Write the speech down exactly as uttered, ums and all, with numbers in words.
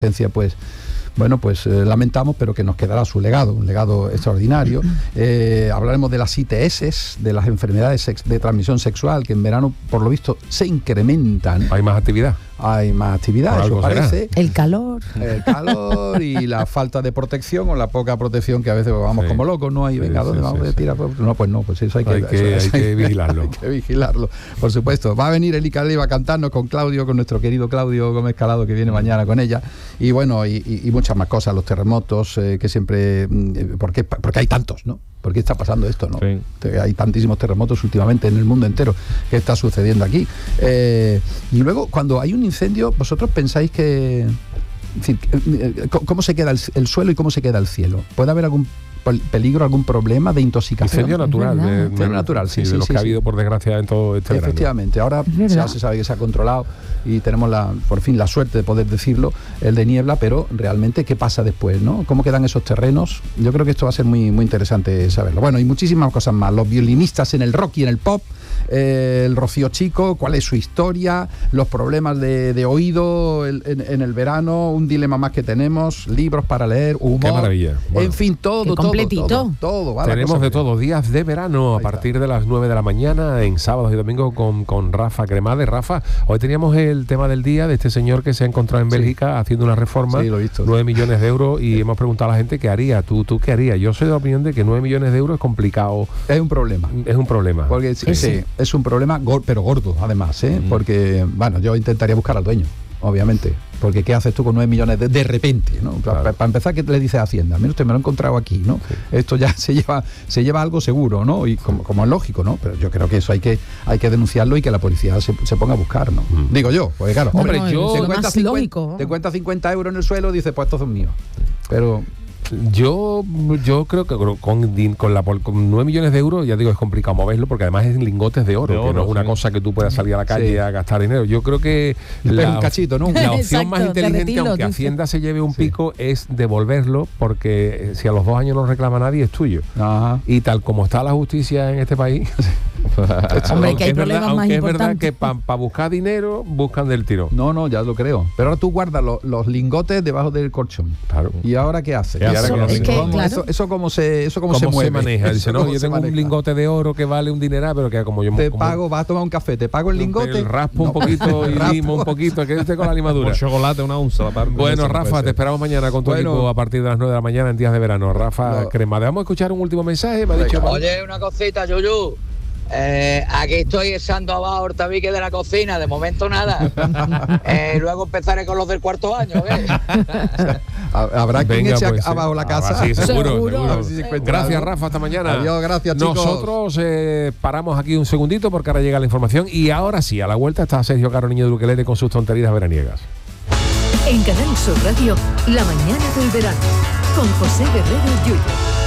pues bueno, pues eh, lamentamos, pero que nos quedará su legado, un legado extraordinario. Eh, hablaremos de las I T S, de las enfermedades sex- de transmisión sexual, que en verano, por lo visto, se incrementan. Hay más actividad. Hay más actividad, eso parece. Será. El calor. El calor y la falta de protección o la poca protección, que a veces vamos sí. como locos, ¿no? Ahí, venga, sí, ¿dónde sí, vamos? Sí, tirar, sí. No, pues no, pues eso hay que, hay que, eso, hay que vigilarlo. Hay que vigilarlo, por supuesto. Va a venir Elika Leiva a cantarnos con Claudio, con nuestro querido Claudio Gómez Calado, que viene mañana con ella. Y bueno, y, y, y muchas más cosas, los terremotos, eh, que siempre... ¿por qué? Porque hay tantos, ¿no? ¿Por qué está pasando esto, no? Sí. Hay tantísimos terremotos últimamente en el mundo entero que está sucediendo aquí. Eh, y luego, cuando hay un incendio, vosotros pensáis que... En fin, ¿cómo se queda el, el suelo y cómo se queda el cielo? ¿Puede haber algún peligro, algún problema de intoxicación? Incendio natural. De, Incendio natural, sí, sí, sí, de los sí, que sí. ha habido por desgracia en todo este verano. Efectivamente, ahora ya se sabe que se ha controlado y tenemos la, por fin la suerte de poder decirlo, el de niebla, pero realmente ¿qué pasa después, no? ¿Cómo quedan esos terrenos? Yo creo que esto va a ser muy, muy interesante saberlo. Bueno, y muchísimas cosas más. Los violinistas en el rock y en el pop, eh, el Rocío Chico, cuál es su historia, los problemas de, de oído el, en, en el verano, un dilema más que tenemos, libros para leer, humor. Qué maravilla. Bueno, en fin, todo, todo, todo, todo va. Tenemos de todo, días de verano a partir de las nueve de la mañana, en sábados y domingos con, con Rafa Cremades. Rafa, hoy teníamos el tema del día de este señor que se ha encontrado en Bélgica sí. haciendo una reforma, sí, lo he visto, nueve millones de euros, y sí. hemos preguntado a la gente qué haría. ¿Tú, tú qué harías? Yo soy de la opinión de que nueve millones de euros es complicado. Es un problema. Es un problema. Porque sí, sí, sí. es un problema, gor- pero gordo, además, ¿eh? Mm. Porque, bueno, yo intentaría buscar al dueño, obviamente. Porque ¿qué haces tú con nueve millones de, de repente, ¿no? Claro. Para pa empezar, ¿qué le dices a Hacienda? Mira, usted me lo he encontrado aquí, ¿no? Sí. Esto ya se lleva se lleva algo seguro, ¿no? Y como, como es lógico, ¿no? Pero yo creo que eso hay que hay que denunciarlo y que la policía se, se ponga a buscar, ¿no? Mm. Digo yo, porque claro, hombre, hombre, yo... te cuenta cincuenta, te cuenta cincuenta euros en el suelo, dice, pues estos son míos. Pero... Yo yo creo que con, con, la, con nueve millones de euros, ya digo, es complicado moverlo, porque además es en lingotes de oro, de oro que no es una sí. cosa que tú puedas salir a la calle sí. a gastar dinero. Yo creo que la, un cachito, ¿no? la opción Exacto, más inteligente, aunque Hacienda se lleve un sí. pico, es devolverlo, porque si a los dos años no reclama nadie, es tuyo. Ajá. Y tal como está la justicia en este país... Hombre, que hay problemas verdad, más aunque importantes. es verdad que para pa buscar dinero buscan del tiro. No, no, ya lo creo. Pero ahora tú guardas lo, los lingotes debajo del colchón. Claro. ¿Y ahora qué haces? ¿Y ahora eso, qué haces? es que, ¿Cómo, claro. eso, eso cómo se eso cómo, ¿Cómo se mueve? Se maneja. Dice, no, yo tengo un lingote de oro que vale un dineral, pero que como yo te como, pago, vas a tomar un café, te pago el lingote, el raspo no, un poquito y limo un poquito, que esté con la limadura. Por chocolate una onza. Bueno, Rafa, te esperamos mañana con tu bueno, equipo a partir de las nueve de la mañana en días de verano. Rafa no. Cremades. Vamos a escuchar un último mensaje. Me ha dicho, oye, una cosita, Yuyu. Eh, aquí estoy echando abajo el tabique de la cocina, de momento nada. eh, luego empezaré con los del cuarto año. ¿eh? Habrá quien Venga, eche pues, abajo la casa. Ah, sí, seguro, seguro. seguro. Si gracias, Rafa, hasta mañana. Adiós, gracias, chicos. Nosotros eh, paramos aquí un segundito porque ahora llega la información y ahora sí, a la vuelta está Sergio Caro Niño de Ukelele con sus tonterías veraniegas. En Canal Sur Radio, la mañana del verano, con José Guerrero Yuyu.